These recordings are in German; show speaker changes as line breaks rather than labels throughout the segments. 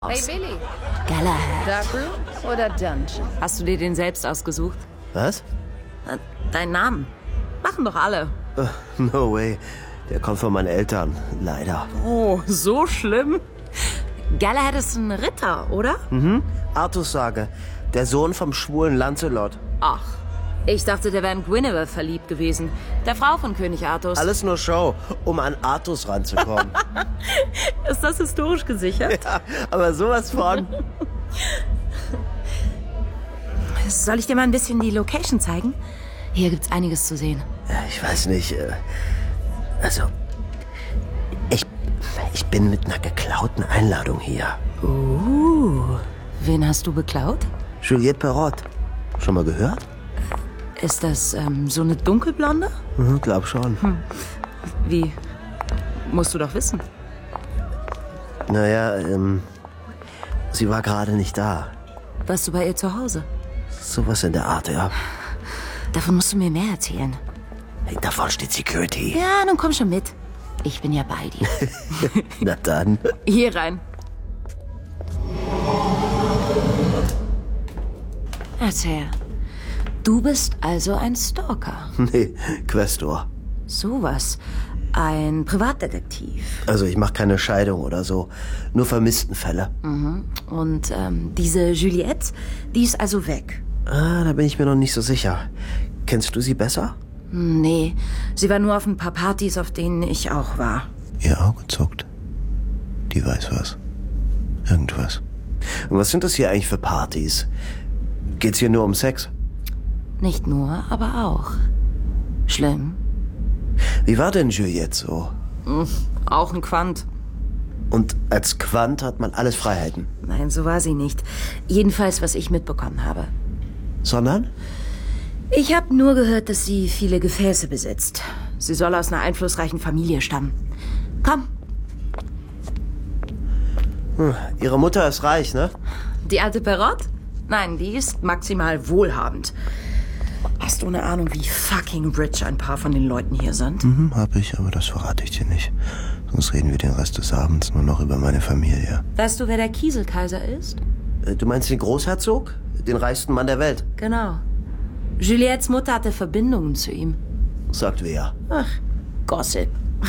Hey Billy,
Galahad.
Dark Room oder Dungeon?
Hast du dir den selbst ausgesucht?
Was?
Deinen Namen. Machen doch alle.
No way. Der kommt von meinen Eltern. Leider.
Oh, so schlimm? Galahad ist ein Ritter, oder?
Artus Sage. Der Sohn vom schwulen Lancelot.
Ach, ich dachte, der wäre in Guinevere verliebt gewesen. Der Frau von König Artus.
Alles nur Show, um an Artus ranzukommen.
Ist das historisch gesichert?
Ja, aber sowas von.
Soll ich dir mal ein bisschen die Location zeigen? Hier gibt's einiges zu sehen.
Ich weiß nicht. Also, ich bin mit einer geklauten Einladung hier.
Wen hast du beklaut?
Juliette Perrot. Schon mal gehört?
Ist das so eine dunkelblonde?
Glaub schon.
Wie? Musst du doch wissen.
Naja, sie war gerade nicht da.
Warst du bei ihr zu Hause?
Sowas in der Art, ja.
Davon musst du mir mehr erzählen.
Hey, davon steht Security.
Ja, nun komm schon mit. Ich bin ja bei dir.
Na dann.
Hier rein. Erzähl. Du bist also ein Stalker.
Nee, Questor.
Sowas. Ein Privatdetektiv.
Also ich mache keine Scheidung oder so. Nur Vermisstenfälle.
Und diese Juliette, die ist also weg.
Da bin ich mir noch nicht so sicher. Kennst du sie besser?
Nee, sie war nur auf ein paar Partys, auf denen ich auch war.
Ihr Auge zuckt. Die weiß was. Irgendwas.
Und was sind das hier eigentlich für Partys? Geht's hier nur um Sex?
Nicht nur, aber auch. Schlimm.
Wie war denn Juliette so?
Auch ein Quant.
Und als Quant hat man alles Freiheiten.
Nein, so war sie nicht. Jedenfalls, was ich mitbekommen habe.
Sondern?
Ich habe nur gehört, dass sie viele Gefäße besitzt. Sie soll aus einer einflussreichen Familie stammen. Komm,
Ihre Mutter ist reich, ne?
die alte Perrot? Nein, die ist maximal wohlhabend. Hast du eine Ahnung, wie fucking rich ein paar von den Leuten hier sind?
Hab ich, aber das verrate ich dir nicht. Sonst reden wir den Rest des Abends nur noch über meine Familie.
Weißt du, wer der Kieselkaiser ist?
Du meinst den Großherzog? Den reichsten Mann der Welt?
Genau. Juliettes Mutter hatte Verbindungen zu ihm.
Sagt wer?
Ach, Gossip.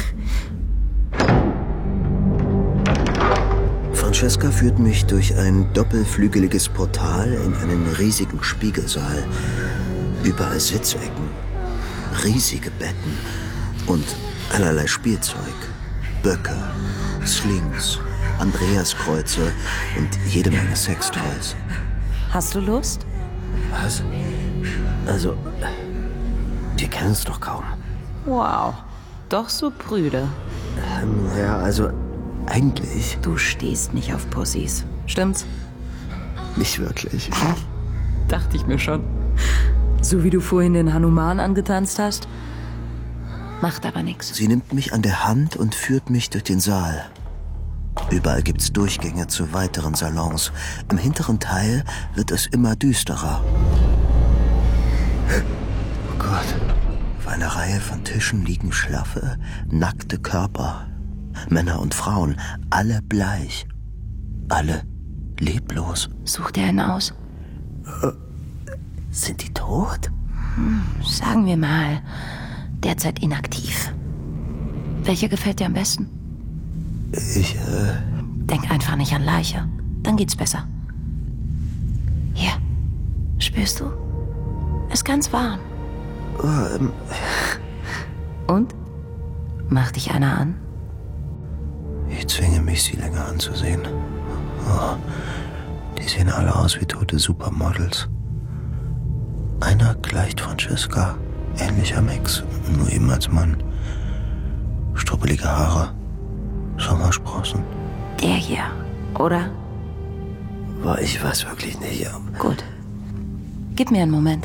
Francesca führt mich durch ein doppelflügeliges Portal in einen riesigen Spiegelsaal. Überall Sitzecken, riesige Betten und allerlei Spielzeug. Böcke, Slings, Andreaskreuze und jede Menge Sextoys.
Hast du Lust?
Was? Also, wir kennen uns doch kaum.
Wow, doch so prüde.
Ja, also, eigentlich
Du stehst nicht auf Pussys. Stimmt's?
nicht wirklich.
Dachte ich mir schon. So wie du vorhin den Hanuman angetanzt hast? Macht aber nichts.
Sie nimmt mich an der Hand und führt mich durch den Saal. Überall gibt's Durchgänge zu weiteren Salons. Im hinteren Teil wird es immer düsterer. Oh Gott. Auf einer Reihe von Tischen liegen schlaffe, nackte Körper. Männer und Frauen, alle bleich. Alle leblos.
Such dir einen aus.
Sind die tot?
Sagen wir mal, derzeit inaktiv. Welcher gefällt dir am besten? Denk einfach nicht an Leiche. Dann geht's besser. Hier. Spürst du? Ist ganz warm. Und? Macht dich einer an?
Ich zwinge mich, sie länger anzusehen. Oh, die sehen alle aus wie tote Supermodels. Einer gleicht Francesca, ähnlicher Mix, nur eben als Mann. Struppelige Haare, Sommersprossen.
Der hier, oder?
Boah, ich weiß wirklich nicht.
Gut. Gib mir einen Moment.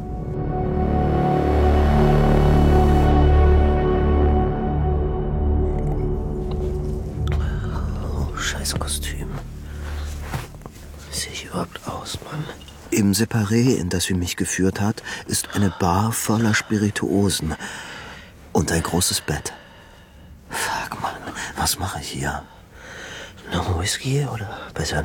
Oh, scheiß Kostüm. Wie sehe ich überhaupt aus, Mann?
Im Separé, in das sie mich geführt hat, ist eine Bar voller Spirituosen und ein großes Bett. Fuck, Mann, was mache ich hier? Noch ein Whisky oder besser